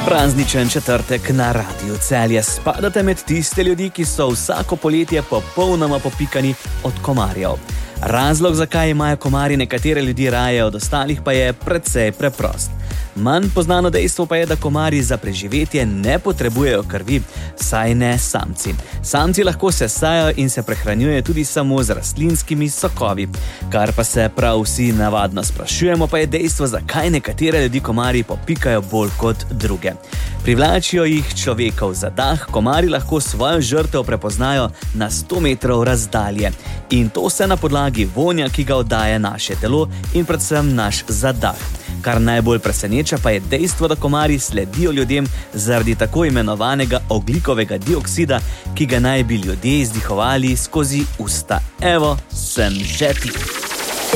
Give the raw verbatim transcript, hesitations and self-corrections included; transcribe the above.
Prazničen četrtek na Radiu Celje. Spadate med tiste ljudi, ki so vsako poletje popolnoma popikani od komarjev. Razlog, zakaj imajo komarji nekatere ljudi raje od ostalih, pa je precej preprost. Manj poznano dejstvo pa je, da komarji za preživetje ne potrebujejo krvi, saj ne samci. Samci lahko sesajo in se prehranjujejo tudi samo z rastlinskimi sokovi. Kar pa se prav vsi navadno sprašujemo, pa je dejstvo, zakaj nekatere ljudi komarji popikajo bolj kot druge. Privlačijo jih človekov zadah, komarji lahko svojo žrtev prepoznajo na sto metrov razdalje. In to vse na podlagi vonja, ki ga oddaja naše telo in predvsem naš zadah. Kar najbolj preseneča pa je dejstvo, da komarji sledijo ljudem zaradi tako imenovanega ogljikovega dioksida, ki ga naj bi ljudje izdihovali skozi usta. Evo, sem že ti.